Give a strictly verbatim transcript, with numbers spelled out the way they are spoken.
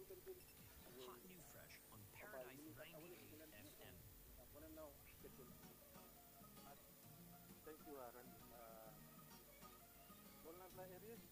Hot New Fresh on Paradise ninety-eight F M. Thank you, Aaron. Uh, Walnut areas